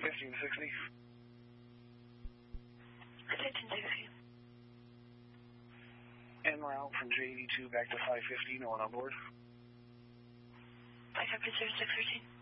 1560. 1560. En route from J82 back to 550, no one on board. 550, 613.